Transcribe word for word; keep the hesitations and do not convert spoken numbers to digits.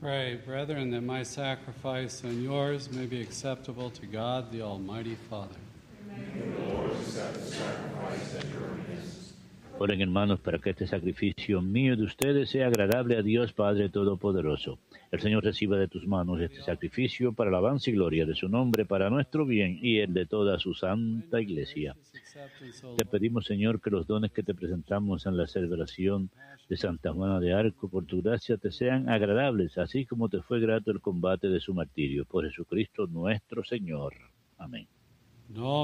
Pray, brethren, that my sacrifice and yours may be acceptable to God, the Almighty Father. Oren, hermanos, para que este sacrificio mío de ustedes sea agradable a Dios Padre Todopoderoso. El Señor reciba de tus manos este sacrificio para alabanza y gloria de su nombre, para nuestro bien y el de toda su santa Iglesia. Te pedimos, Señor, que los dones que te presentamos en la celebración de Santa Juana de Arco, por tu gracia, te sean agradables, así como te fue grato el combate de su martirio. Por Jesucristo nuestro Señor. Amén. No.